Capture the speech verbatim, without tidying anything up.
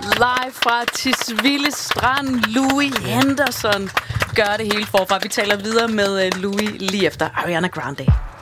Live fra Tisvilde Strand. Louis Henderson gør det hele forfra. Vi taler videre med Louis lige efter Ariana Grande.